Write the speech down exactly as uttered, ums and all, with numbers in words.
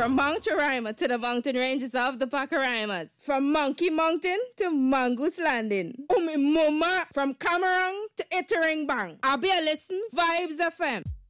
From Mount Roraima to the mountain ranges of the Pacaraimans. From Monkey Mountain to Mongoose Landing. Umi Muma from Cameroon to Itering Bang. I'll be a listen Vibes F M.